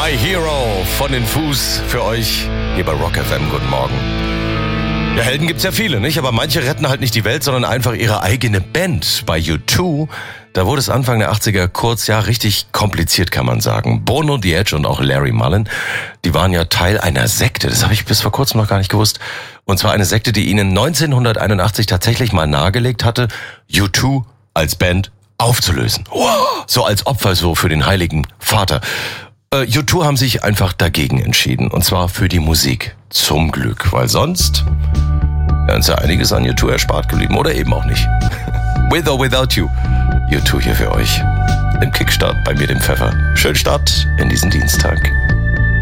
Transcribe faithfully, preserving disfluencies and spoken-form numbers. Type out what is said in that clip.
My Hero von den Fus für euch hier bei Rock F M. Guten Morgen. Ja, Helden gibt's ja viele, nicht? Aber manche retten halt nicht die Welt, sondern einfach ihre eigene Band. Bei U zwei, da wurde es Anfang der achtziger kurz, ja, richtig kompliziert, kann man sagen. Bono, The Edge und auch Larry Mullen, die waren ja Teil einer Sekte. Das habe ich bis vor kurzem noch gar nicht gewusst. Und zwar eine Sekte, die ihnen neunzehnhunderteinundachtzig tatsächlich mal nahegelegt hatte, U zwei als Band aufzulösen. So als Opfer so für den Heiligen Vater. Uh, U zwei haben sich einfach dagegen entschieden. Und zwar für die Musik. Zum Glück. Weil sonst wäre uns ja einiges an U zwei erspart geblieben. Oder eben auch nicht. With or without you. U zwei hier für euch. Im Kickstart bei mir, dem Pfeffer. Schönen Start in diesen Dienstag.